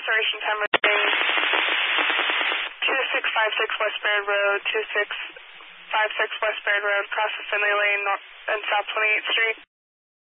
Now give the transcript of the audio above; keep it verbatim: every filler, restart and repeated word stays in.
restoration time would be two six five six West Baird Road, two six five six West Baird Road, cross the Finley Lane north and south twenty-eighth Street.